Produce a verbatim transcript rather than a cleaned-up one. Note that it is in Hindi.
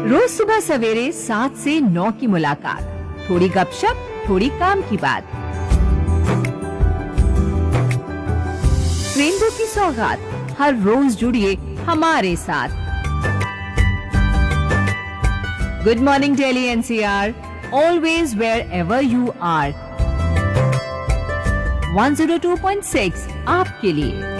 रोज सुबह सवेरे सात से नौ की मुलाकात, थोड़ी गपशप, थोड़ी काम की बात। रेनबो की सौगात, हर रोज जुड़िए हमारे साथ। Good morning Delhi NCR, always wherever you are. One zero two point six आपके लिए।